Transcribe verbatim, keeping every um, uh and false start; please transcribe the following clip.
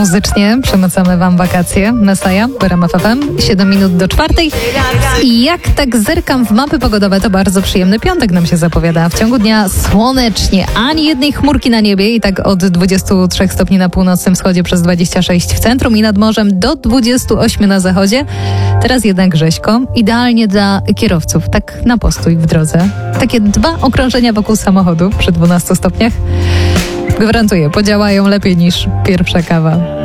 Muzycznie przemycamy wam wakacje. Messiah, w R M F F M, siedem minut do czwartej. I jak tak zerkam w mapy pogodowe, to bardzo przyjemny piątek nam się zapowiada. W ciągu dnia słonecznie, ani jednej chmurki na niebie i tak od dwudziestu trzech stopni na północnym wschodzie przez dwadzieścia sześć w centrum i nad morzem do dwudziestu ośmiu na zachodzie. Teraz jednak rzeźko, idealnie dla kierowców, tak na postój w drodze. Takie dwa okrążenia wokół samochodu przy dwunastu stopniach. Gwarantuję, podziałają lepiej niż pierwsza kawa.